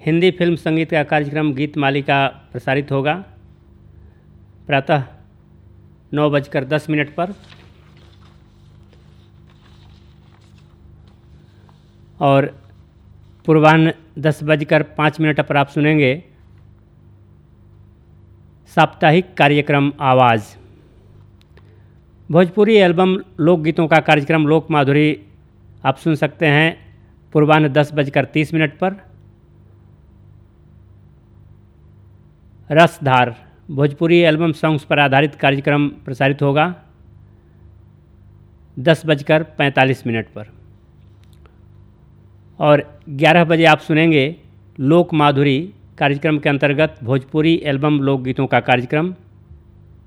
Hindi film संगीत का कार्यक्रम गीत मालिका प्रसारित होगा प्रातः 9:10 पर और पूर्वाह्न 10:05 पर आप सुनेंगे साप्ताहिक कार्यक्रम आवाज़। भोजपुरी एल्बम लोकगीतों का कार्यक्रम लोक माधुरी आप सुन सकते हैं पूर्वाह्न 10:30 पर। रसधार भोजपुरी एल्बम सॉन्ग्स पर आधारित कार्यक्रम प्रसारित होगा 10:45 पर और 11 बजे आप सुनेंगे लोक माधुरी कार्यक्रम के अंतर्गत भोजपुरी एल्बम लोकगीतों का कार्यक्रम।